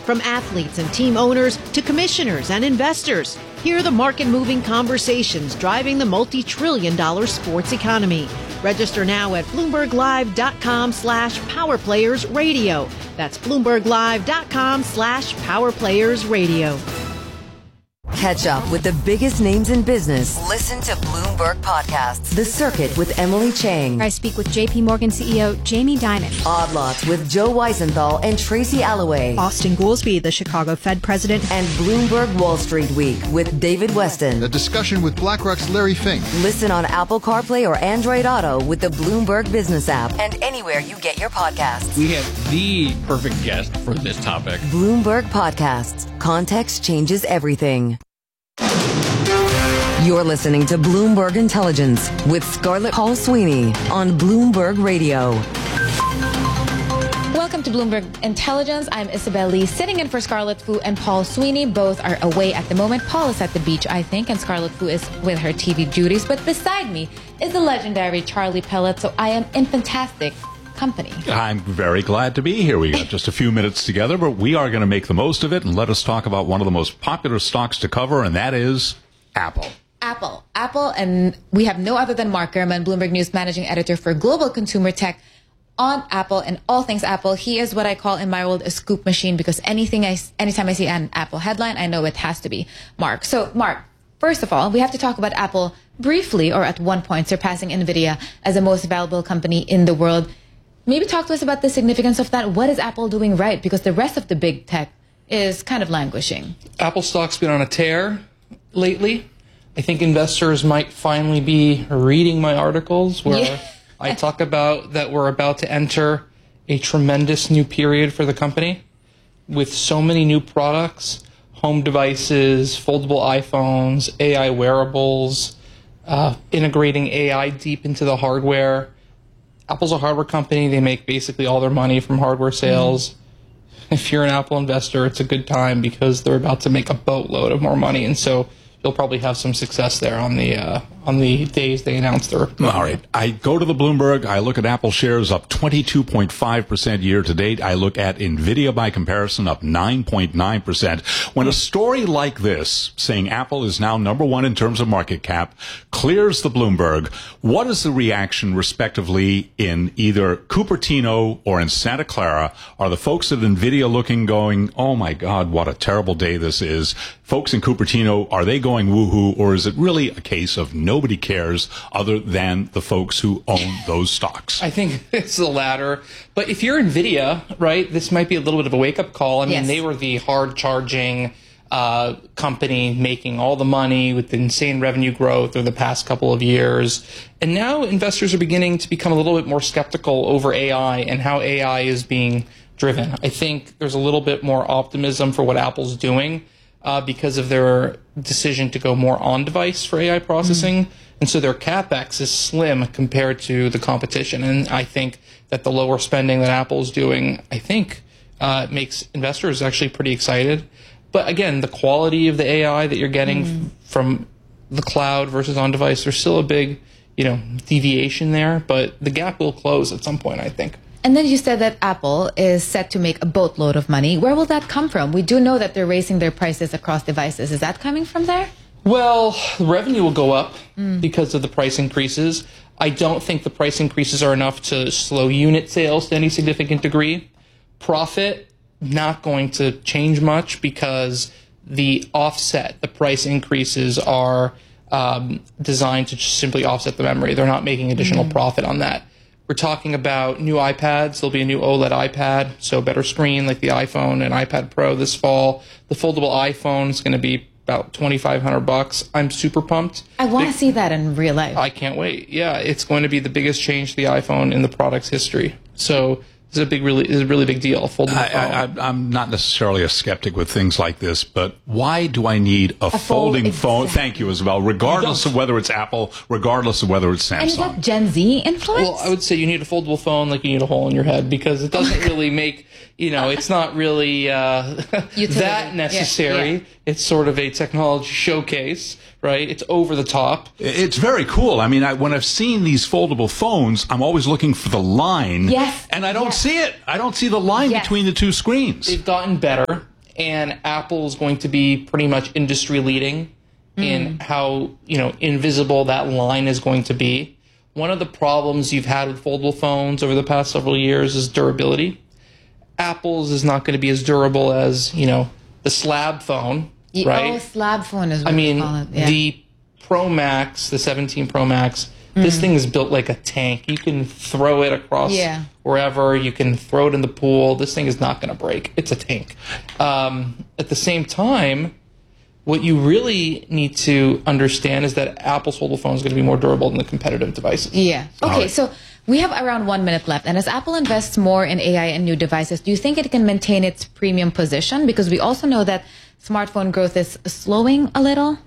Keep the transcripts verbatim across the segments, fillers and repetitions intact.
From athletes and team owners to commissioners and investors, hear the market-moving conversations driving the multi-trillion dollar sports economy. Register now at bloomberglive.com slash powerplayersradio. That's bloomberglive.com slash powerplayersradio. Catch up with the biggest names in business. Listen to Bloomberg Podcasts. The Circuit with Emily Chang. I speak with J P Morgan C E O Jamie Dimon. Odd Lots with Joe Weisenthal and Tracy Alloway. Austin Goolsbee, the Chicago Fed president. And Bloomberg Wall Street Week with David Weston. A discussion with BlackRock's Larry Fink. Listen on Apple CarPlay or Android Auto with the Bloomberg Business app and anywhere you get your podcasts. We have the perfect guest for this topic. Bloomberg Podcasts. Context changes everything. You're listening to Bloomberg Intelligence with Scarlett Hall Sweeney on Bloomberg Radio. Welcome to Bloomberg Intelligence. I'm Isabel Lee, sitting in for Scarlett Fu and Paul Sweeney. Both are away at the moment. Paul is at the beach, I think, and Scarlett Fu is with her T V duties. But beside me is the legendary Charlie Pellet, so I am in fantastic company. I'm very glad to be here. We got just a few minutes together, but we are going to make the most of it, and let us talk about one of the most popular stocks to cover, and that is Apple. Apple. Apple, and we have no other than Mark Gurman, Bloomberg News managing editor for Global Consumer Tech, on Apple and all things Apple. He is what I call in my world a scoop machine, because anything I, anytime I see an Apple headline, I know it has to be Mark. So, Mark, first of all, we have to talk about Apple briefly, or at one point surpassing NVIDIA as the most valuable company in the world. Maybe talk to us about the significance of that. What is Apple doing right? Because the rest of the big tech is kind of languishing. Apple stock's been on a tear lately. I think investors might finally be reading my articles where yeah. I talk about that we're about to enter a tremendous new period for the company with so many new products, home devices, foldable iPhones, A I wearables, uh, integrating A I deep into the hardware. Apple's a hardware company. They make basically all their money from hardware sales. Mm-hmm. If you're an Apple investor, it's a good time because they're about to make a boatload of more money. And so you'll probably have some success there on the uh, on the days they announce their. All right. I go to the Bloomberg. I look at Apple shares up twenty-two point five percent year to date. I look at NVIDIA by comparison up nine point nine percent. When a story like this, saying Apple is now number one in terms of market cap, clears the Bloomberg, what is the reaction respectively in either Cupertino or in Santa Clara? Are the folks at NVIDIA looking, going, oh my God, what a terrible day this is? Folks in Cupertino, are they going woohoo, or is it really a case of nobody cares other than the folks who own those stocks? I think it's the latter. But if you're NVIDIA, right, this might be a little bit of a wake-up call. I mean, yes. They were the hard-charging uh, company making all the money with insane revenue growth over the past couple of years. And now investors are beginning to become a little bit more skeptical over A I and how A I is being driven. I think there's a little bit more optimism for what Apple's doing. Uh, because of their decision to go more on-device for A I processing. Mm. And so their CapEx is slim compared to the competition. And I think that the lower spending that Apple is doing, I think, uh, makes investors actually pretty excited. But again, the quality of the A I that you're getting mm. f- from the cloud versus on-device, there's still a big, you know, deviation there. But the gap will close at some point, I think. And then you said that Apple is set to make a boatload of money. Where will that come from? We do know that they're raising their prices across devices. Is that coming from there? Well, revenue will go up mm. because of the price increases. I don't think the price increases are enough to slow unit sales to any significant degree. Profit, not going to change much because the offset, the price increases are um, designed to just simply offset the memory. They're not making additional mm. profit on that. We're talking about new iPads. There'll be a new OLED iPad, so better screen like the iPhone and iPad Pro this fall. The foldable iPhone is going to be about twenty-five hundred bucks. I'm super pumped. I want to see that in real life. I can't wait. Yeah, it's going to be the biggest change to the iPhone in the product's history. So this is a big, really, this is a really big deal. A foldable I, phone. I, I'm not necessarily a skeptic with things like this, but why do I need a, a folding phone? Exactly. Thank you, Isabel. Regardless of whether it's Apple, regardless of whether it's Samsung. And is that Gen Z influence? Well, I would say you need a foldable phone like you need a hole in your head, because it doesn't really make, you know, it's not really uh, that necessary. Yeah, yeah. It's sort of a technology showcase, right? It's over the top. It's very cool. I mean, I, when I've seen these foldable phones, I'm always looking for the line. Yes. And I don't yes. see it. I don't see the line yes. between the two screens. They've gotten better. and Apple is going to be pretty much industry leading mm. in how, you know, invisible that line is going to be. One of the problems you've had with foldable phones over the past several years is durability. Apple's is not going to be as durable as, you know, the slab phone, yeah, right? Oh, slab phone is what I mean, you call it. Yeah. the Pro Max, the seventeen Pro Max, mm. this thing is built like a tank. You can throw it across yeah. wherever. You can throw it in the pool. This thing is not going to break. It's a tank. Um, at the same time, what you really need to understand is that Apple's foldable phone is going to be more durable than the competitive devices. Yeah. Okay, right. So we have around one minute left. And as Apple invests more in A I and new devices, do you think it can maintain its premium position? Because we also know that smartphone growth is slowing a little.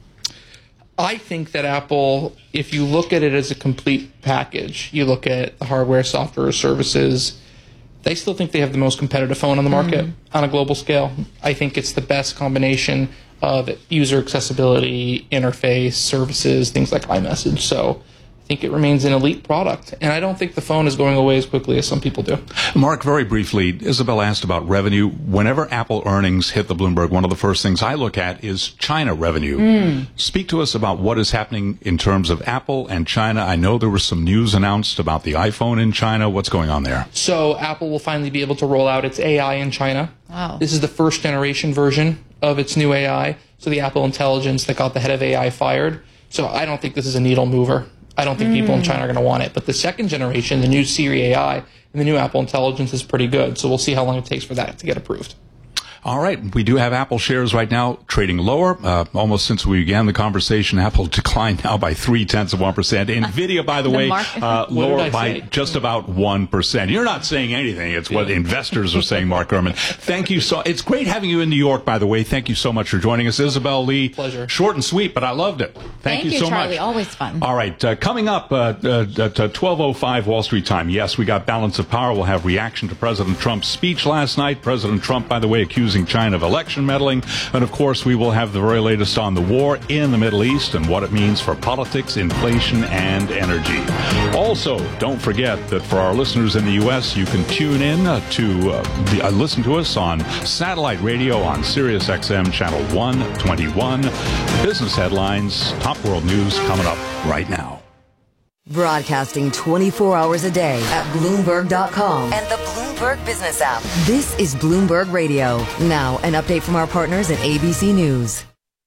I think that Apple, if you look at it as a complete package, you look at the hardware, software, services, they still think they have the most competitive phone on the market mm-hmm. on a global scale. I think it's the best combination of user accessibility, interface, services, things like iMessage. So I think it remains an elite product. And I don't think the phone is going away as quickly as some people do. Mark, very briefly, Isabel asked about revenue. Whenever Apple earnings hit the Bloomberg, one of the first things I look at is China revenue. Mm. Speak to us about what is happening in terms of Apple and China. I know there was some news announced about the iPhone in China. What's going on there? So Apple will finally be able to roll out its A I in China. Wow. This is the first generation version of its new A I. So the Apple Intelligence that got the head of A I fired. So I don't think this is a needle mover. I don't think mm. people in China are going to want it. But the second generation, the new Siri A I, and the new Apple Intelligence is pretty good. So we'll see how long it takes for that to get approved. All right. We do have Apple shares right now trading lower. Uh, almost since we began the conversation, Apple declined now by three-tenths of one percent. NVIDIA, by the, the way, uh, lower by say? just about one percent. You're not saying anything. It's what yeah. investors are saying, Mark Gurman. Thank you so It's great having you in New York, by the way. Thank you so much for joining us. Isabel Lee. Pleasure. Short and sweet, but I loved it. Thank, Thank you, you so Charlie. much. Always fun. All right. Uh, coming up uh, uh, at twelve oh five Wall Street time, yes, we got Balance of Power. We'll have reaction to President Trump's speech last night. President Trump, by the way, accusing China of election meddling. And of course, we will have the very latest on the war in the Middle East and what it means for politics, inflation, and energy. Also, don't forget that for our listeners in the U S, you can tune in uh, to uh, the, uh, listen to us on satellite radio on Sirius X M channel one twenty-one. Business headlines, top world news coming up right now. Broadcasting twenty-four hours a day at Bloomberg dot com and the Bloomberg Business app. This is Bloomberg Radio. Now, an update from our partners at A B C News.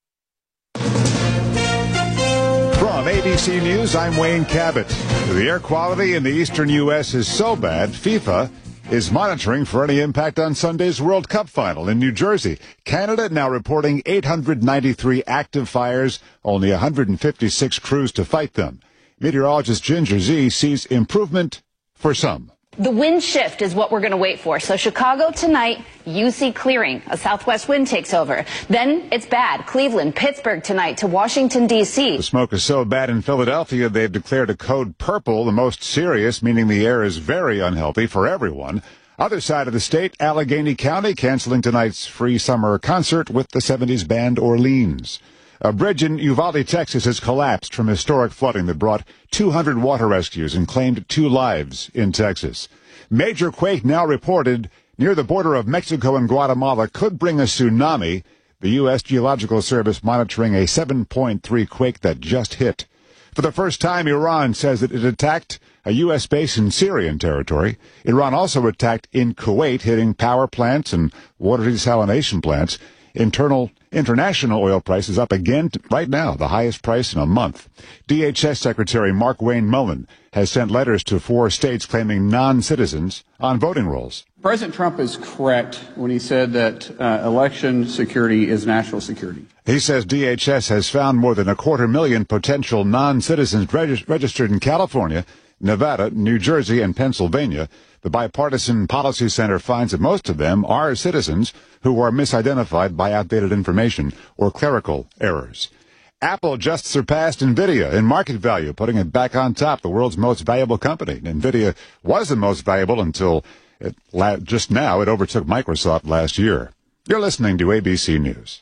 From A B C News, I'm Wayne Cabot. The air quality in the eastern U S is so bad, FIFA is monitoring for any impact on Sunday's World Cup final in New Jersey. Canada now reporting eight hundred ninety-three active fires, only one hundred fifty-six crews to fight them. Meteorologist Ginger Z sees improvement for some. The wind shift is what we're going to wait for. So Chicago tonight, U C clearing. A southwest wind takes over. Then it's bad. Cleveland, Pittsburgh tonight to Washington, D C. The smoke is so bad in Philadelphia, they've declared a code purple, the most serious, meaning the air is very unhealthy for everyone. Other side of the state, Allegheny County canceling tonight's free summer concert with the seventies band Orleans. A bridge in Uvalde, Texas has collapsed from historic flooding that brought two hundred water rescues and claimed two lives in Texas. Major quake now reported near the border of Mexico and Guatemala could bring a tsunami. The U S Geological Service monitoring a seven point three quake that just hit. For the first time, Iran says that it attacked a U S base in Syrian territory. Iran also attacked in Kuwait, hitting power plants and water desalination plants. Internal International oil price is up again right now, the highest price in a month. D H S Secretary Mark-Wayne Mullen has sent letters to four states claiming non-citizens on voting rolls. President Trump is correct when he said that uh, election security is national security. He says D H S has found more than a quarter million potential non-citizens reg- registered in California, Nevada, New Jersey, and Pennsylvania. The Bipartisan Policy Center finds that most of them are citizens who are misidentified by outdated information or clerical errors. Apple just surpassed NVIDIA in market value, putting it back on top, the world's most valuable company. NVIDIA was the most valuable until it, just now it overtook Microsoft last year. You're listening to A B C News.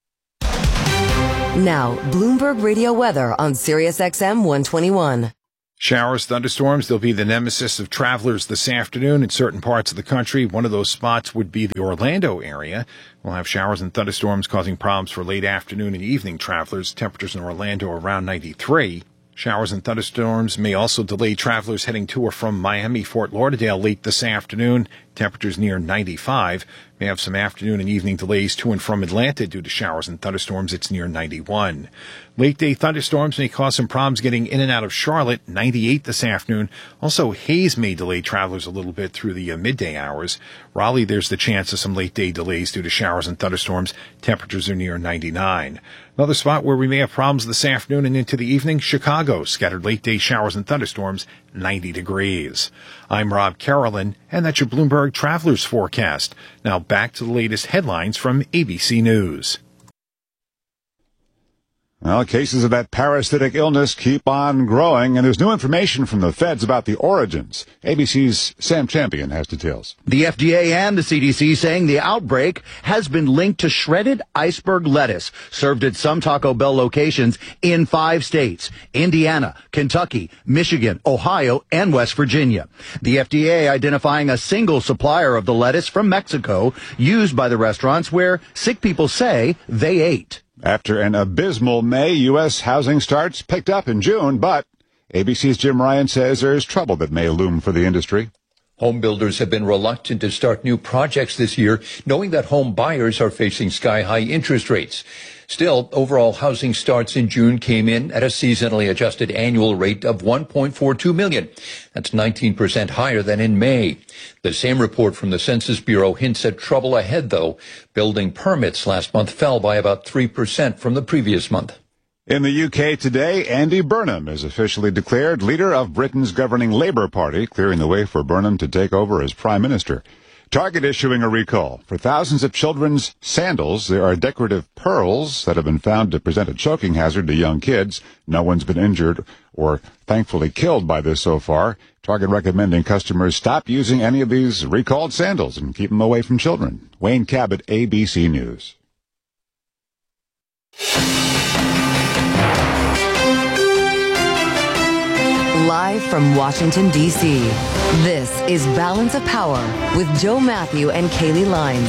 Now, Bloomberg Radio weather on Sirius X M one twenty-one. Showers, thunderstorms, they'll be the nemesis of travelers this afternoon in certain parts of the country. One of those spots would be the Orlando area. We'll have showers and thunderstorms causing problems for late afternoon and evening travelers. Temperatures in Orlando around ninety-three. Showers and thunderstorms may also delay travelers heading to or from Miami, Fort Lauderdale late this afternoon. Temperatures near ninety-five. May have some afternoon and evening delays to and from Atlanta due to showers and thunderstorms. It's near ninety-one. Late day thunderstorms may cause some problems getting in and out of Charlotte. ninety-eight this afternoon. Also, haze may delay travelers a little bit through the uh, midday hours. Raleigh, there's the chance of some late day delays due to showers and thunderstorms. Temperatures are near ninety-nine. Another spot where we may have problems this afternoon and into the evening, Chicago. Scattered late day showers and thunderstorms, ninety degrees. I'm Rob Carolyn, and that's your Bloomberg Travelers Forecast. Now back to the latest headlines from A B C News. Well, cases of that parasitic illness keep on growing, and there's new information from the feds about the origins. A B C's Sam Champion has details. The F D A and the C D C saying the outbreak has been linked to shredded iceberg lettuce served at some Taco Bell locations in five states: Indiana, Kentucky, Michigan, Ohio, and West Virginia. The F D A identifying a single supplier of the lettuce from Mexico used by the restaurants where sick people say they ate. After an abysmal May, U S housing starts picked up in June, but A B C's Jim Ryan says there's trouble that may loom for the industry. Home builders have been reluctant to start new projects this year, knowing that home buyers are facing sky-high interest rates. Still, overall housing starts in June came in at a seasonally adjusted annual rate of one point four two million. That's nineteen percent higher than in May. The same report from the Census Bureau hints at trouble ahead, though. Building permits last month fell by about three percent from the previous month. In the U K today, Andy Burnham is officially declared leader of Britain's governing Labour Party, clearing the way for Burnham to take over as Prime Minister. Target issuing a recall. For thousands of children's sandals, there are decorative pearls that have been found to present a choking hazard to young kids. No one's been injured or thankfully killed by this so far. Target recommending customers stop using any of these recalled sandals and keep them away from children. Wayne Cabot, A B C News. Live from Washington, D C, this is Balance of Power with Joe Matthew and Kaylee Lines.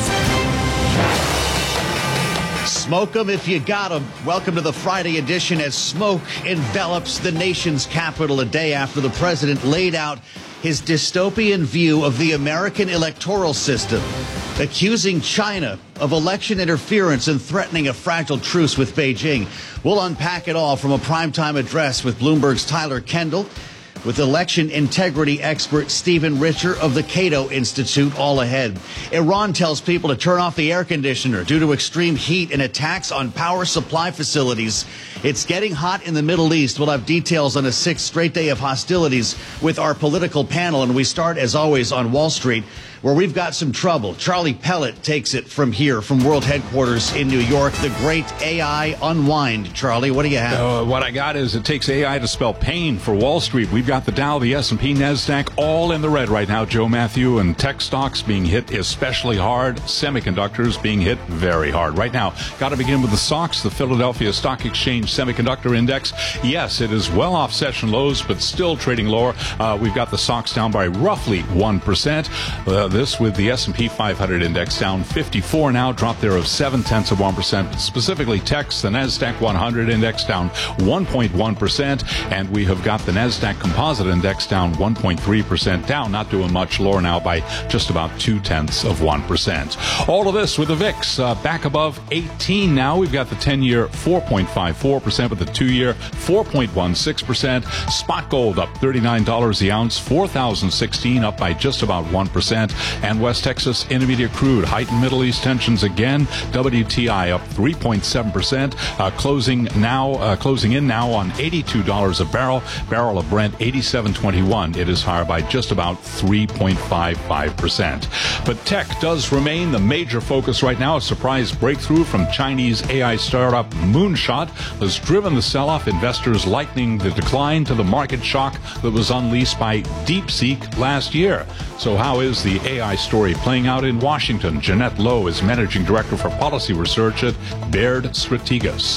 Smoke 'em if you got 'em. Welcome to the Friday edition as smoke envelops the nation's capital a day after the president laid out his dystopian view of the American electoral system, accusing China of election interference and threatening a fragile truce with Beijing. We'll unpack it all from a primetime address with Bloomberg's Tyler Kendall, with election integrity expert Stephen Richer of the Cato Institute, all ahead. Iran tells people to turn off the air conditioner due to extreme heat and attacks on power supply facilities. It's getting hot in the Middle East. We'll have details on a sixth straight day of hostilities with our political panel, and we start, as always, on Wall Street, where we've got some trouble. Charlie Pellet takes it from here, from World Headquarters in New York. The great A I unwind. Charlie, what do you have? Uh, what I got is it takes A I to spell pain for Wall Street. We've got the Dow, the S and P, NASDAQ, all in the red right now, Joe Matthew, and tech stocks being hit especially hard. Semiconductors being hit very hard. Right now, got to begin with the S O X, the Philadelphia Stock Exchange Semiconductor Index. Yes, it is well off session lows, but still trading lower. Uh, we've got the S O X down by roughly one percent. Uh, This with the S and P five hundred index down fifty-four now, drop there of seven tenths of one percent. Specifically, techs, the NASDAQ one hundred index down one point one percent, and we have got the NASDAQ Composite index down one point three percent, down, not doing much, lower now by just about two tenths of one percent. All of this with the V I X uh, back above eighteen now. We've got the ten-year four point five four percent, with the two-year four point one six percent. Spot gold up thirty-nine dollars the ounce, four thousand sixteen, up by just about one percent. And West Texas Intermediate crude, heightened Middle East tensions again. W T I up three point seven percent, uh, closing now, uh, closing in now on eighty-two dollars a barrel. Barrel of Brent eighty-seven twenty-one. It is higher by just about three point five five percent. But tech does remain the major focus right now. A surprise breakthrough from Chinese A I startup Moonshot has driven the sell-off. Investors likening the decline to the market shock that was unleashed by DeepSeek last year. So how is the A I story playing out in Washington? Jeanette Lowe is Managing Director for Policy Research at Baird Strategas.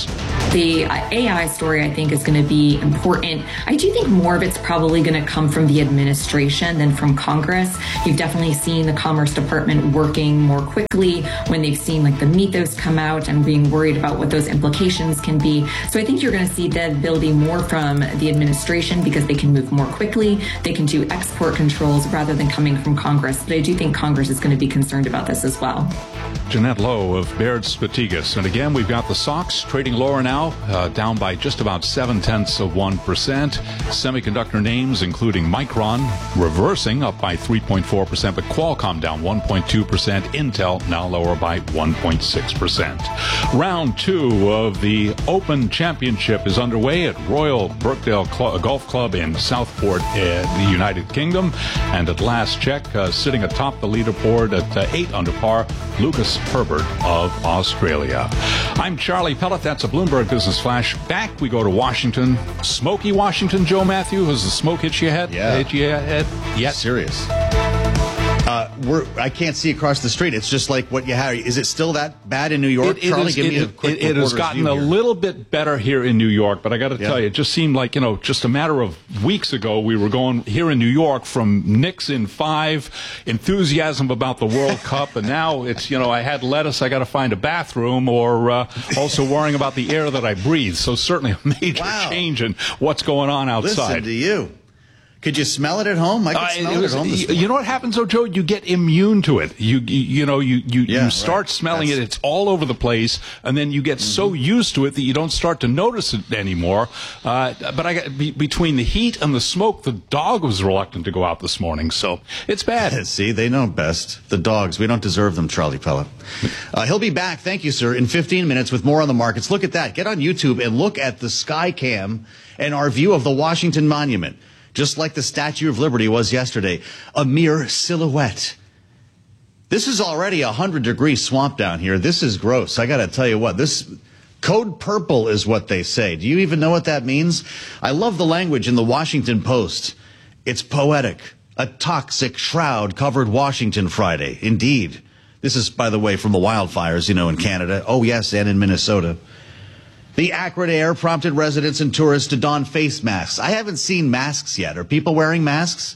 The A I story, I think, is going to be important. I do think more of it's probably going to come from the administration than from Congress. You've definitely seen the Commerce Department working more quickly when they've seen like the mythos come out and being worried about what those implications can be. So I think you're going to see that building more from the administration because they can move more quickly. They can do export controls rather than coming from Congress. But I do think Congress is going to be concerned about this as well. Jeanette Lowe of Baird Strategas. And again, we've got the stocks trading lower now, uh, down by just about seven tenths of one percent. Semiconductor names, including Micron, reversing up by three point four percent, but Qualcomm down one point two percent. Intel now lower by one point six percent. Round two of the Open Championship is underway at Royal Birkdale Cl- Golf Club in Southport, uh, the United Kingdom. And at last check, uh, sitting atop the leaderboard at uh, eight under par, Lucas Herbert of Australia. I'm Charlie Pellet. That's a Bloomberg Business Flash. Back we go to Washington. Smoky Washington, Joe Matthew. Has the smoke hit your head? Yeah. Hit your head? Yeah. Serious. Uh, we're, I can't see across the street. It's just like what you have. Is it still that bad in New York? It, it Charlie, is, give it, me a it, quick it, it has gotten a here. little bit better here in New York, but I got to Yeah. tell you, it just seemed like, you know, just a matter of weeks ago, we were going here in New York from Knicks in five, enthusiasm about the World Cup, and now it's, you know, I had lettuce, I got to find a bathroom, or uh, also worrying about the air that I breathe. So certainly a major Wow. change in what's going on outside. Listen to you. Could you smell it at home? I could Uh, smell it it, was- at home. This you, you know what happens, though, Joe? You get immune to it. You you, you know you you, Yeah, you start right. smelling That's- it. It's all over the place, and then you get so used to it that you don't start to notice it anymore. Uh, but I got be, between the heat and the smoke, the dog was reluctant to go out this morning, so it's bad. See, they know best. The dogs. We don't deserve them, Charlie Pellet. Uh, he'll be back, thank you, sir, in fifteen minutes with more on the markets. Look at that. Get on YouTube and look at the sky cam and our view of the Washington Monument. Just like the Statue of Liberty was yesterday. A mere silhouette. This is already a one hundred degree swamp down here. This is gross. I got to tell you what. This code purple is what they say. Do you even know what that means? I love the language in the Washington Post. It's poetic. A toxic shroud covered Washington Friday. Indeed. This is, by the way, from the wildfires, you know, in Canada. Oh, yes, and in Minnesota. The acrid air prompted residents and tourists to don face masks. I haven't seen masks yet. Are people wearing masks?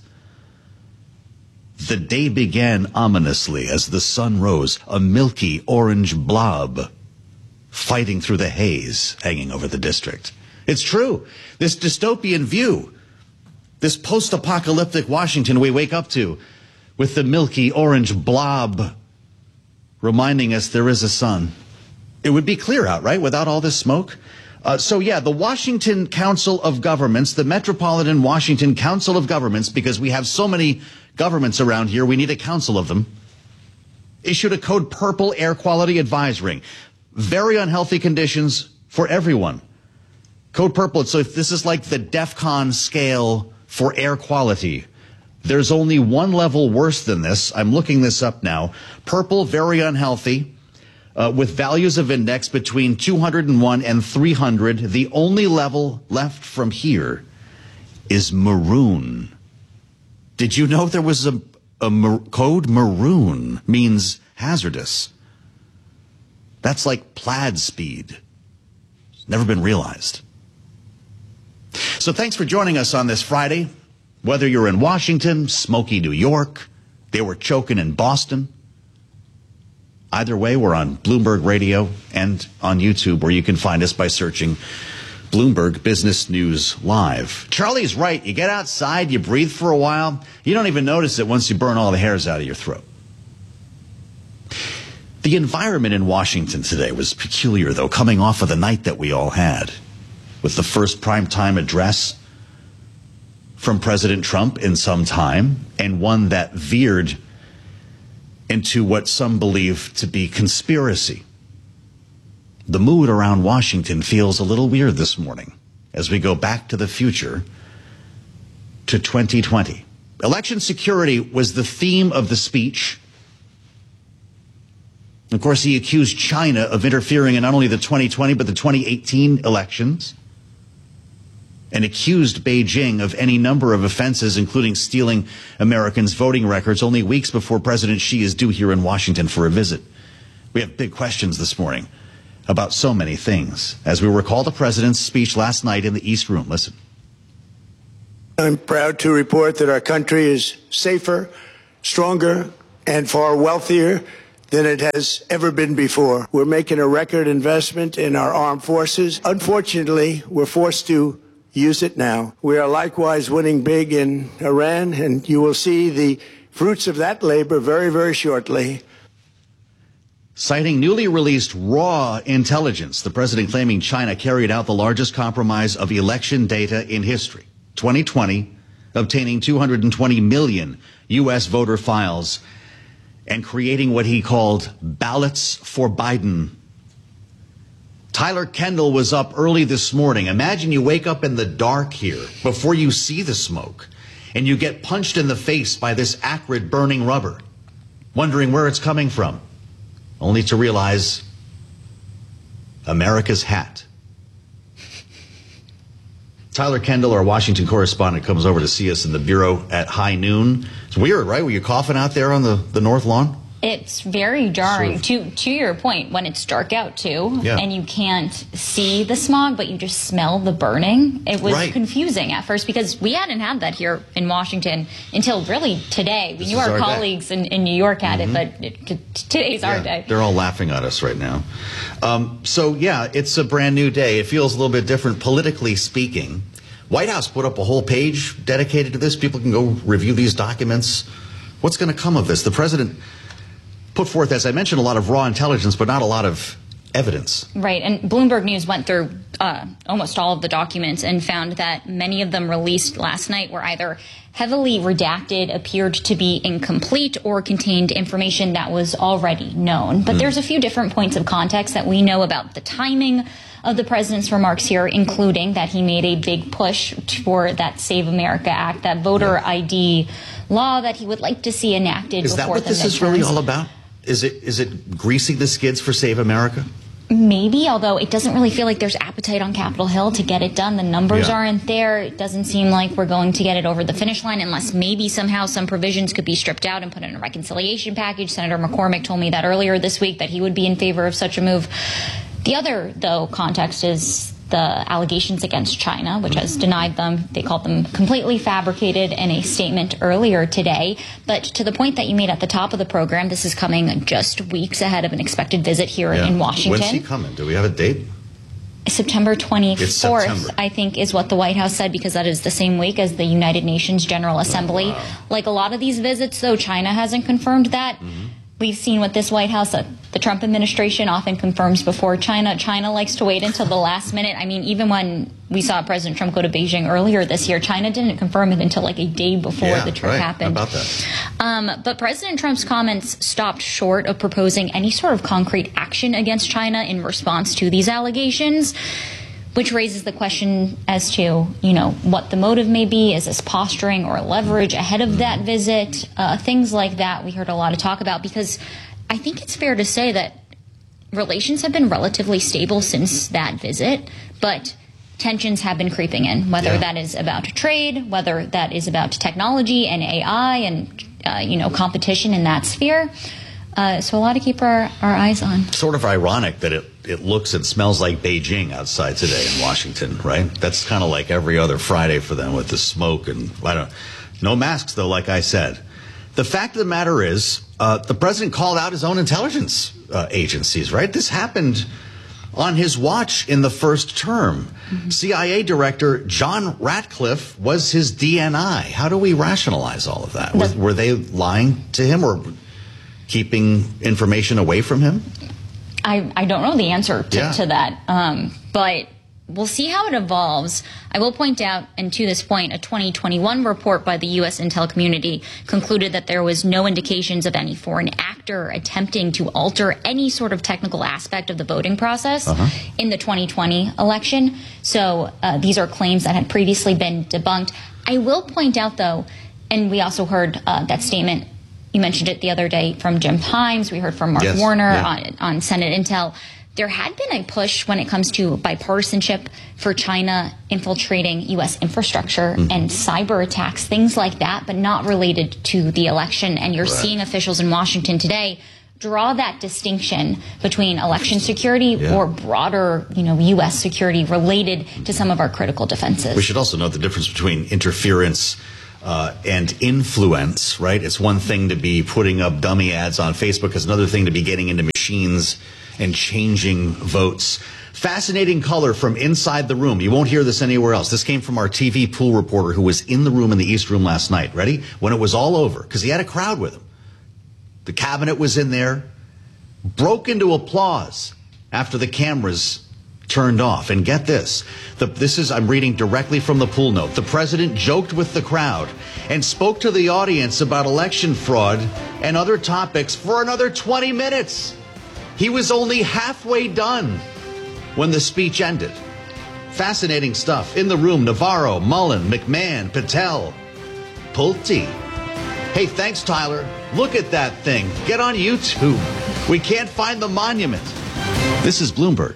The day began ominously as the sun rose, a milky orange blob fighting through the haze hanging over the district. It's true. This dystopian view, this post-apocalyptic Washington we wake up to with the milky orange blob reminding us there is a sun. It would be clear out, right, without all this smoke? Uh, so, yeah, the Washington Council of Governments, the Metropolitan Washington Council of Governments, because we have so many governments around here, we need a council of them, issued a code purple air quality advisory. Very unhealthy conditions for everyone. Code purple, so if this is like the DEFCON scale for air quality. There's only one level worse than this. I'm looking this up now. Purple, very unhealthy. Uh, with values of index between two hundred one and three hundred, the only level left from here is maroon. Did you know there was a, a mar- code maroon means hazardous? That's like plaid speed. It's never been realized. So thanks for joining us on this Friday. Whether you're in Washington, smoky New York, they were choking in Boston. Either way, we're on Bloomberg Radio and on YouTube, where you can find us by searching Bloomberg Business News Live. Charlie's right. You get outside, you breathe for a while. You don't even notice it once you burn all the hairs out of your throat. The environment in Washington today was peculiar, though, coming off of the night that we all had, with the first primetime address from President Trump in some time, and one that veered into what some believe to be conspiracy. The mood around Washington feels a little weird this morning as we go back to the future to twenty twenty. Election security was the theme of the speech. Of course, he accused China of interfering in not only the twenty twenty but the twenty eighteen elections, and accused Beijing of any number of offenses, including stealing Americans' voting records only weeks before President Xi is due here in Washington for a visit. We have big questions this morning about so many things. As we recall the president's speech last night in the East Room. Listen. I'm proud to report that our country is safer, stronger, and far wealthier than it has ever been before. We're making a record investment in our armed forces. Unfortunately, we're forced to use it now. We are likewise winning big in Iran, and you will see the fruits of that labor very, very shortly. Citing newly released raw intelligence, the president claiming China carried out the largest compromise of election data in history. twenty twenty, obtaining two hundred twenty million U S voter files and creating what he called ballots for Biden. Tyler Kendall was up early this morning. Imagine you wake up in the dark here before you see the smoke and you get punched in the face by this acrid burning rubber, wondering where it's coming from, only to realize America's hat. Tyler Kendall, our Washington correspondent, comes over to see us in the bureau at high noon. It's weird, right? Were you coughing out there on the, the north lawn? It's very jarring. Sort of. To to your point, when it's dark out too, Yeah. and you can't see the smog, but you just smell the burning. It was Right. confusing at first because we hadn't had that here in Washington until really today. We This knew is our, our day. colleagues in, in New York had Mhm. it, but it, t- today's our Yeah, day. They're all laughing at us right now. Um, so, yeah, it's a brand new day. It feels a little bit different politically speaking. White House put up a whole page dedicated to this. People can go review these documents. What's going to come of this? The president put forth, as I mentioned, a lot of raw intelligence, but not a lot of evidence. Right, and Bloomberg News went through uh, almost all of the documents and found that many of them released last night were either heavily redacted, appeared to be incomplete, or contained information that was already known. But Mm. there's a few different points of context that we know about the timing of the president's remarks here, including that he made a big push for that Save America Act, that voter I D law that he would like to see enacted Is before that what the this midterms. is really all about? Is it is it greasing the skids for Save America? Maybe, although it doesn't really feel like there's appetite on Capitol Hill to get it done. The numbers Yeah. aren't there. It doesn't seem like we're going to get it over the finish line unless maybe somehow some provisions could be stripped out and put in a reconciliation package. Senator McCormick told me that earlier this week that he would be in favor of such a move. The other, though, context is the allegations against China, which has denied them. They called them completely fabricated in a statement earlier today. But to the point that you made at the top of the program, this is coming just weeks ahead of an expected visit here Yeah. in Washington. When's he coming? Do we have a date? September It's twenty-fourth, September. I think, is what the White House said, because that is the same week as the United Nations General Assembly. Like a lot of these visits, though, China hasn't confirmed that. We've seen with this White House that the Trump administration often confirms before China. China likes to wait until the last minute. I mean, even when we saw President Trump go to Beijing earlier this year, China didn't confirm it until like a day before Yeah, the trip right. happened. How about that? Um, but President Trump's comments stopped short of proposing any sort of concrete action against China in response to these allegations, which raises the question as to, you know, what the motive may be. Is this posturing or leverage ahead of that visit? Uh, things like that we heard a lot of talk about, because I think it's fair to say that relations have been relatively stable since that visit, but tensions have been creeping in, whether Yeah. that is about trade, whether that is about technology and A I and, uh, you know, competition in that sphere. Uh, so a lot to keep our, our eyes on. Sort of ironic that it, it looks and smells like Beijing outside today in Washington, right? That's kind of like every other Friday for them with the smoke and I don't no masks though, like I said. The fact of the matter is, uh, the president called out his own intelligence uh, agencies, right? This happened on his watch in the first term. Mm-hmm. C I A Director John Ratcliffe was his D N I. How do we rationalize all of that? Were, were they lying to him or keeping information away from him? I, I don't know the answer to, Yeah. to that, um, but we'll see how it evolves. I will point out, and to this point, a twenty twenty-one report by the U S intel community concluded that there was no indications of any foreign actor attempting to alter any sort of technical aspect of the voting process Uh-huh. in the twenty twenty election. So uh, these are claims that had previously been debunked. I will point out, though, and we also heard uh, that statement, you mentioned it the other day, from Jim Himes. We heard from Mark Yes, Warner yeah. on, on Senate Intel. There had been a push when it comes to bipartisanship for China infiltrating U S infrastructure Mhm. and cyber attacks, things like that, but not related to the election. And you're Right. seeing officials in Washington today draw that distinction between election security Yeah. or broader, you know, U S security related to some of our critical defenses. We should also note the difference between interference uh, and influence, right? It's one thing to be putting up dummy ads on Facebook. It's another thing to be getting into machines and changing votes. Fascinating color from inside the room. You won't hear this anywhere else. This came from our T V pool reporter who was in the room in the East Room last night. Ready? When it was all over, because he had a crowd with him. The cabinet was in there, broke into applause after the cameras turned off. And get this, the, this is, I'm reading directly from the pool note. The president joked with the crowd and spoke to the audience about election fraud and other topics for another twenty minutes. He was only halfway done when the speech ended. Fascinating stuff. In the room, Navarro, Mullen, McMahon, Patel, Pulte. Hey, thanks, Tyler. Look at that thing. Get on YouTube. We can't find the monument. This is Bloomberg.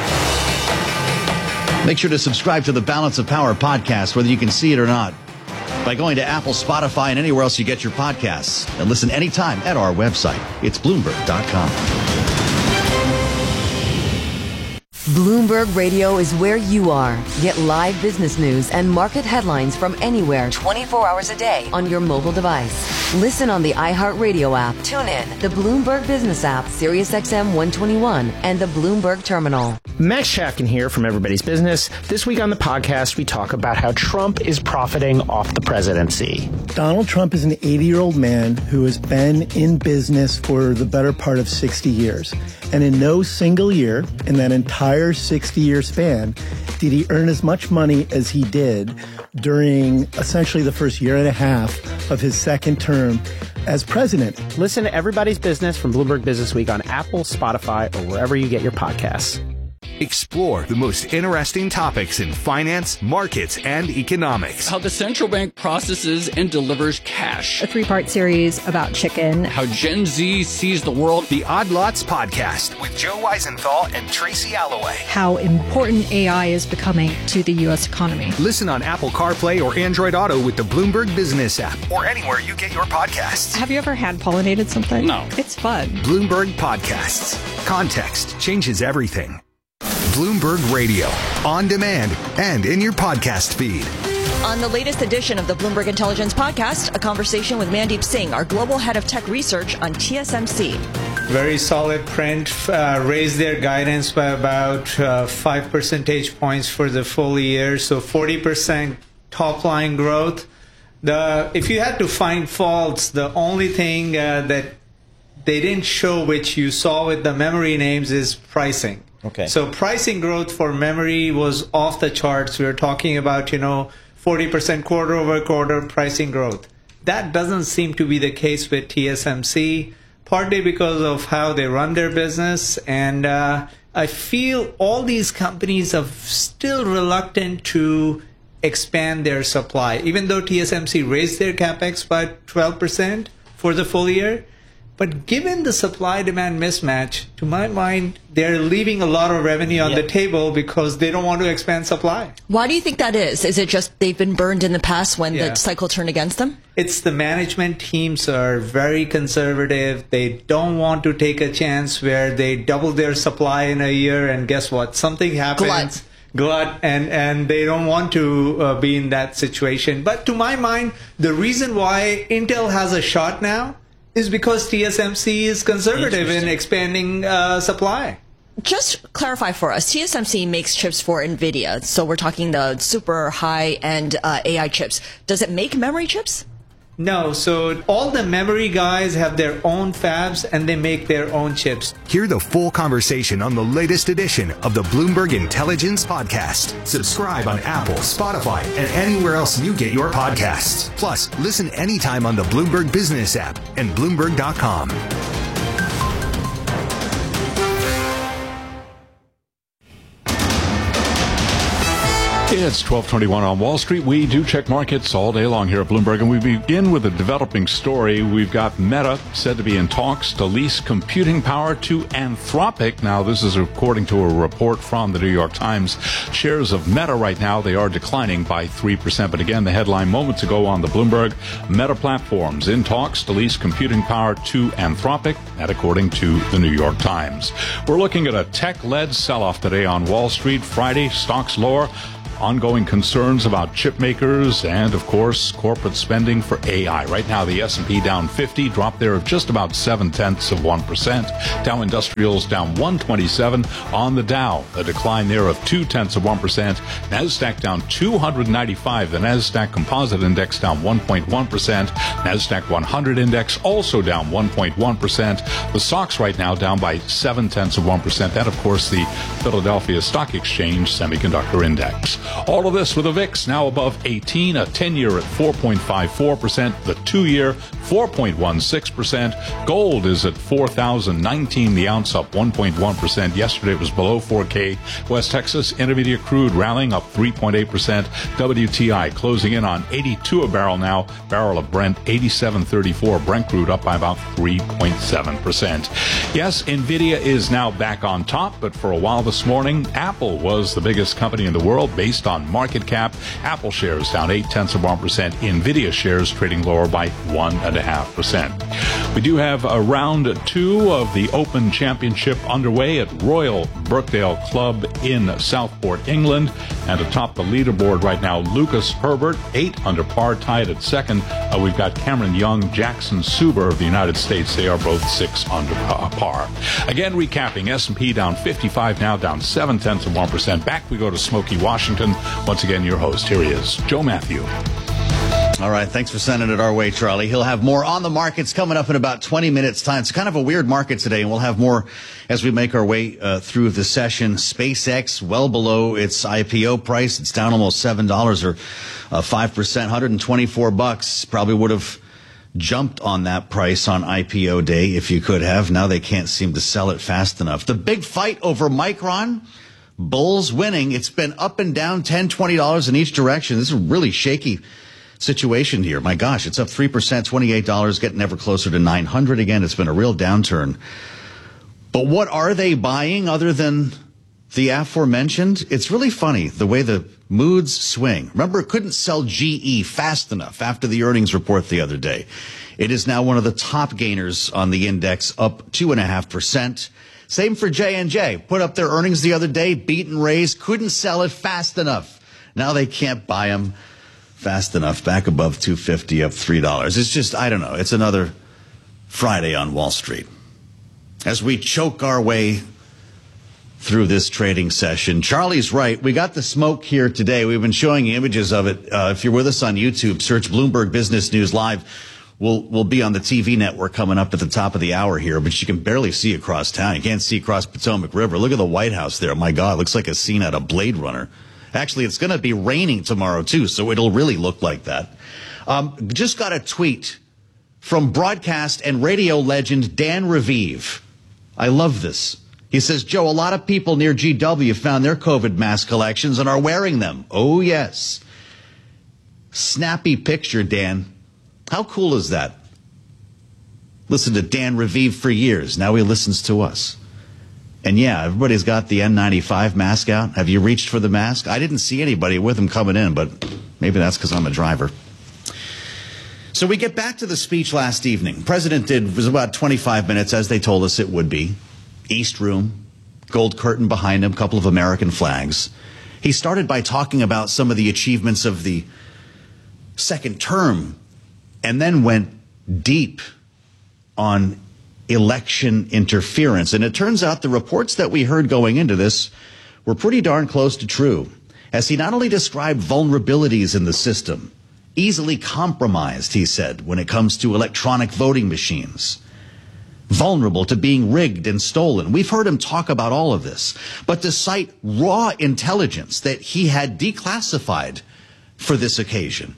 Make sure to subscribe to the Balance of Power podcast, whether you can see it or not, by going to Apple, Spotify, and anywhere else you get your podcasts. And listen anytime at our website. It's Bloomberg dot com. Bloomberg Radio is where you are. Get live business news and market headlines from anywhere twenty-four hours a day on your mobile device. Listen on the iHeartRadio app. Tune in the Bloomberg Business app, Sirius X M one twenty-one, and the Bloomberg Terminal. Max Chapkin here from Everybody's Business. This week on the podcast, we talk about how Trump is profiting off the presidency. Donald Trump is an eighty-year-old man who has been in business for the better part of sixty years. And in no single year, in that entire sixty-year span, did he earn as much money as he did during essentially the first year and a half of his second term as president. Listen to Everybody's Business from Bloomberg Business Week on Apple, Spotify, or wherever you get your podcasts. Explore the most interesting topics in finance, markets, and economics. How the central bank processes and delivers cash. A three-part series about chicken. How Gen Z sees the world. The Odd Lots Podcast with Joe Weisenthal and Tracy Alloway. How important A I is becoming to the U S economy. Listen on Apple CarPlay or Android Auto with the Bloomberg Business app or anywhere you get your podcasts. Have you ever hand pollinated something? No. It's fun. Bloomberg Podcasts. Context changes everything. Bloomberg Radio, on demand and in your podcast feed. On the latest edition of the Bloomberg Intelligence Podcast, a conversation with Mandeep Singh, our global head of tech research on T S M C. Very solid print, uh, raised their guidance by about uh, five percentage points for the full year, so forty percent top line growth. The if you had to find faults, the only thing uh, that they didn't show, which you saw with the memory names, is pricing. Okay. So pricing growth for memory was off the charts. We were talking about, you know, forty percent quarter over quarter pricing growth. That doesn't seem to be the case with T S M C, partly because of how they run their business. And uh, I feel all these companies are still reluctant to expand their supply, even though T S M C raised their capex by twelve percent for the full year. But given the supply-demand mismatch, to my mind, they're leaving a lot of revenue on Yep. the table because they don't want to expand supply. Why do you think that is? Is it just they've been burned in the past when Yeah. the cycle turned against them? It's the management teams are very conservative. They don't want to take a chance where they double their supply in a year, and guess what? Something happens. Glut. Glut, and, and they don't want to uh, be in that situation. But to my mind, the reason why Intel has a shot now is because T S M C is conservative in expanding uh, supply. Just clarify for us, T S M C makes chips for NVIDIA, so we're talking the super high-end uh, A I chips. Does it make memory chips? No, so all the memory guys have their own fabs and they make their own chips. Hear the full conversation on the latest edition of the Bloomberg Intelligence Podcast. Subscribe on Apple, Spotify, and anywhere else you get your podcasts. Plus, listen anytime on the Bloomberg Business app and Bloomberg dot com. It's twelve twenty-one on Wall Street. We do check markets all day long here at Bloomberg, and we begin with a developing story. We've got Meta said to be in talks to lease computing power to Anthropic. Now, this is according to a report from the New York Times. Shares of Meta right now, they are declining by three percent. But again, the headline moments ago on the Bloomberg, Meta Platforms in talks to lease computing power to Anthropic, that according to the New York Times. We're looking at a tech-led sell-off today on Wall Street. Friday, stocks lower. Ongoing concerns about chip makers and, of course, corporate spending for A I. Right now, the S and P down fifty, drop there of just about seven-tenths of one percent. Dow Industrials down one twenty-seven on the Dow, a decline there of two-tenths of one percent. NASDAQ down two hundred ninety-five. The NASDAQ Composite Index down one point one percent. NASDAQ one hundred Index also down one point one percent. The S O X right now down by seven-tenths of one percent. That, of course, the Philadelphia Stock Exchange Semiconductor Index. All of this with a V I X now above eighteen, a ten-year at four point five four percent, the two-year four point one six percent. Gold is at four thousand nineteen the ounce, up one point one percent. Yesterday it was below four K. West Texas Intermediate crude rallying up three point eight percent. W T I closing in on eighty-two a barrel now. Barrel of Brent eighty-seven thirty-four. Brent crude up by about three point seven percent. Yes, Nvidia is now back on top, but for a while this morning, Apple was the biggest company in the world based on market cap. Apple shares down eight-tenths of one percent. Nvidia shares trading lower by one point five percent. We do have a round two of the Open Championship underway at Royal Birkdale Club in Southport, England. And atop the leaderboard right now, Lucas Herbert, eight under par, tied at second. Uh, we've got Cameron Young, Jackson Suber of the United States. They are both six under par. Again, recapping, S and P down fifty-five now, down seven-tenths of one percent. Back we go to Smoky, Washington. Once again, your host. Here he is, Joe Matthew. All right. Thanks for sending it our way, Charlie. He'll have more on the markets coming up in about twenty minutes time. It's kind of a weird market today, and we'll have more as we make our way uh, through the session. SpaceX well below its I P O price. It's down almost seven dollars or uh, five percent, one hundred twenty-four bucks. Probably would have jumped on that price on I P O day if you could have. Now they can't seem to sell it fast enough. The big fight over Micron, bulls winning. It's been up and down ten dollars, twenty dollars in each direction. This is a really shaky situation here. My gosh, it's up three percent, twenty-eight dollars, getting ever closer to nine hundred again. It's been a real downturn. But what are they buying other than the aforementioned? It's really funny the way the moods swing. Remember, it couldn't sell G E fast enough after the earnings report the other day. It is now one of the top gainers on the index, up two point five percent. Same for J and J. Put up their earnings the other day, beat and raised, couldn't sell it fast enough. Now they can't buy them fast enough. Back above two fifty, up three dollars. It's just, I don't know. It's another Friday on Wall Street. As we choke our way through this trading session, Charlie's right. We got the smoke here today. We've been showing you images of it. Uh, if you're with us on YouTube, search Bloomberg Business News Live. We'll, we'll be on the T V network coming up at the top of the hour here, but you can barely see across town. You can't see across Potomac River. Look at the White House there. My God, it looks like a scene out of Blade Runner. Actually, it's going to be raining tomorrow, too, so it'll really look like that. Um, just got a tweet from broadcast and radio legend Dan Raviv. I love this. He says, Joe, a lot of people near G W found their COVID mask collections and are wearing them. Oh, yes. Snappy picture, Dan. How cool is that? Listened to Dan Raviv for years. Now he listens to us. And yeah, everybody's got the N ninety-five mask out. Have you reached for the mask? I didn't see anybody with them coming in, but maybe that's because I'm a driver. So we get back to the speech last evening. President did, it was about twenty-five minutes, as they told us it would be. East Room, gold curtain behind him, couple of American flags. He started by talking about some of the achievements of the second term, and then went deep on election interference. And it turns out the reports that we heard going into this were pretty darn close to true, as he not only described vulnerabilities in the system, easily compromised, he said, when it comes to electronic voting machines, vulnerable to being rigged and stolen. We've heard him talk about all of this, but to cite raw intelligence that he had declassified for this occasion.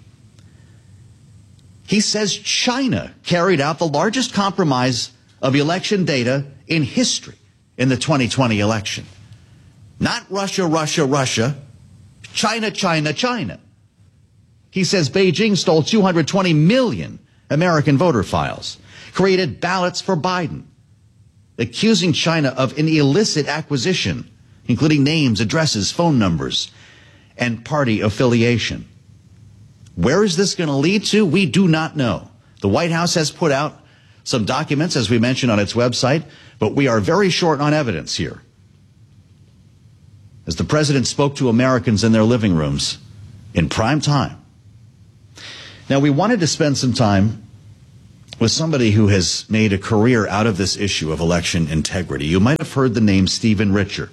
He says China carried out the largest compromise of election data in history in the twenty twenty election. Not Russia, Russia, Russia. China, China, China. He says Beijing stole two hundred twenty million American voter files, created ballots for Biden, accusing China of an illicit acquisition, including names, addresses, phone numbers, and party affiliation. Where is this going to lead to? We do not know. The White House has put out some documents, as we mentioned, on its website, but we are very short on evidence here. As the president spoke to Americans in their living rooms in prime time. Now, we wanted to spend some time with somebody who has made a career out of this issue of election integrity. You might have heard the name Stephen Richer.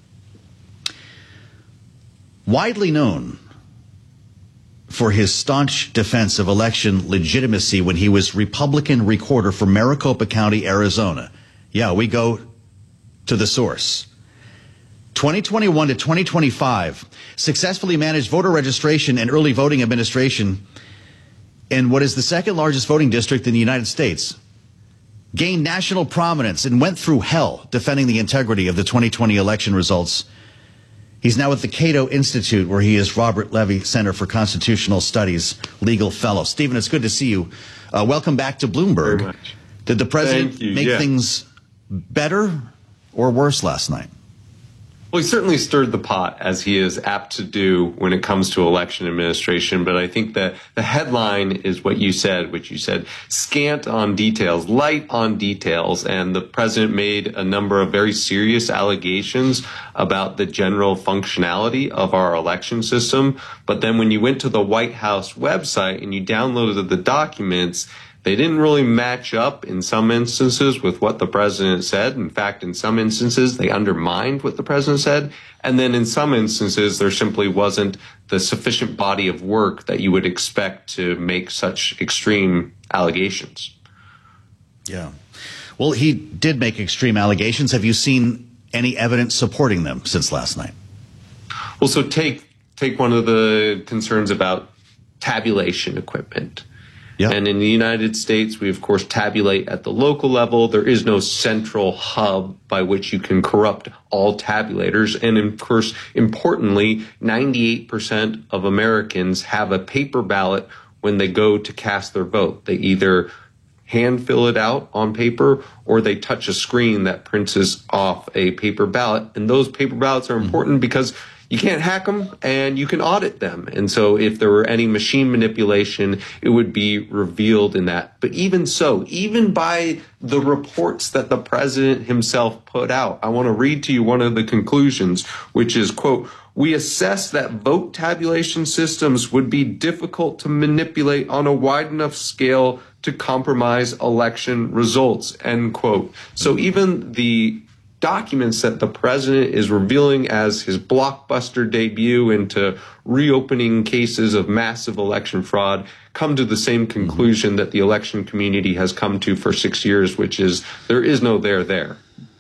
Widely known for his staunch defense of election legitimacy when he was Republican recorder for Maricopa County, Arizona. Yeah, we go to the source. twenty twenty-one to twenty twenty-five, successfully managed voter registration and early voting administration in what is the second largest voting district in the United States. Gained national prominence and went through hell defending the integrity of the twenty twenty election results. He's now at the Cato Institute, where he is Robert Levy Center for Constitutional Studies legal fellow. Stephen, it's good to see you. Uh, welcome back to Bloomberg. Very much. Did the president make yeah. things better or worse last night? Well, he certainly stirred the pot, as he is apt to do when it comes to election administration. But I think that the headline is what you said, which you said, scant on details, light on details. And the president made a number of very serious allegations about the general functionality of our election system. But then when you went to the White House website and you downloaded the documents, they didn't really match up in some instances with what the president said. In fact, in some instances, they undermined what the president said. And then in some instances, there simply wasn't the sufficient body of work that you would expect to make such extreme allegations. Yeah. Well, he did make extreme allegations. Have you seen any evidence supporting them since last night? Well, so take take one of the concerns about tabulation equipment. Yep. And in the United States, we, of course, tabulate at the local level. There is no central hub by which you can corrupt all tabulators. And, of course, importantly, ninety-eight percent of Americans have a paper ballot when they go to cast their vote. They either hand fill it out on paper or they touch a screen that prints off a paper ballot. And those paper ballots are important mm-hmm. because you can't hack them and you can audit them. And so if there were any machine manipulation, it would be revealed in that. But even so, even by the reports that the president himself put out, I want to read to you one of the conclusions, which is, quote, "We assess that vote tabulation systems would be difficult to manipulate on a wide enough scale to compromise election results," end quote. So even the documents that the president is revealing as his blockbuster debut into reopening cases of massive election fraud come to the same conclusion that the election community has come to for six years, which is there is no there there.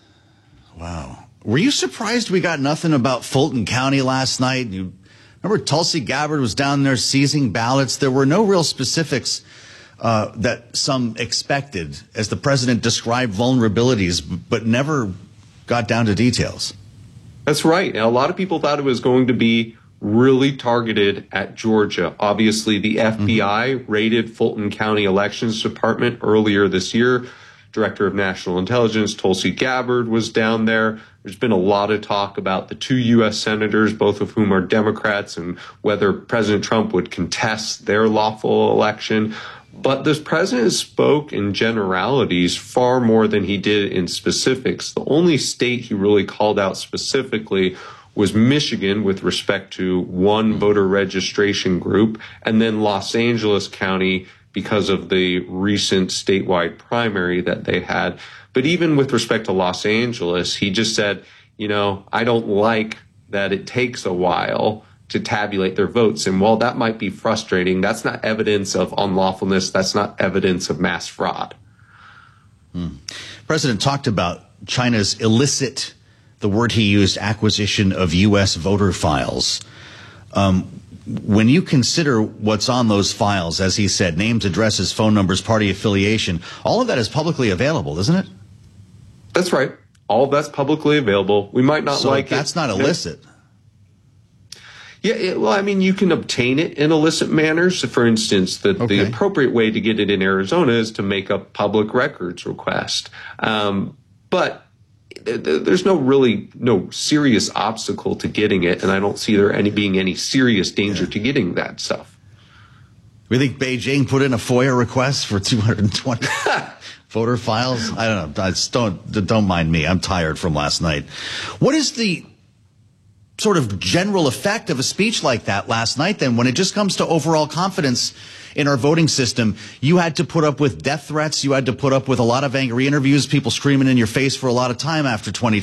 Wow. Were you surprised we got nothing about Fulton County last night? You remember Tulsi Gabbard was down there seizing ballots. There were no real specifics uh, that some expected as the president described vulnerabilities, but never got down to details. That's right. And a lot of people thought it was going to be really targeted at Georgia. Obviously, the F B I mm-hmm. raided Fulton County Elections Department earlier this year. Director of National Intelligence Tulsi Gabbard was down there. There's been a lot of talk about the two U S senators, both of whom are Democrats, and whether President Trump would contest their lawful election. But this president spoke in generalities far more than he did in specifics. The only state he really called out specifically was Michigan with respect to one voter registration group, and then Los Angeles County because of the recent statewide primary that they had. But even with respect to Los Angeles, he just said, you know, I don't like that it takes a while to tabulate their votes. And while that might be frustrating, that's not evidence of unlawfulness. That's not evidence of mass fraud. Hmm. President talked about China's illicit, the word he used, acquisition of U S voter files. Um, when you consider what's on those files, as he said, names, addresses, phone numbers, party affiliation, all of that is publicly available, isn't it? That's right. All of that's publicly available. We might not so like that's it. That's not illicit. Yeah, it, well, I mean, you can obtain it in illicit manners. So for instance, the, okay. the appropriate way to get it in Arizona is to make a public records request. Um, but th- th- there's no really no serious obstacle to getting it, and I don't see there any being any serious danger yeah. to getting that stuff. We think Beijing put in a FOIA request for two hundred twenty voter files. I don't know. I just don't don't mind me. I'm tired from last night. What is the sort of general effect of a speech like that last night, then, when it just comes to overall confidence in our voting system? You had to put up with death threats. You had to put up with a lot of angry interviews, people screaming in your face for a lot of time after twenty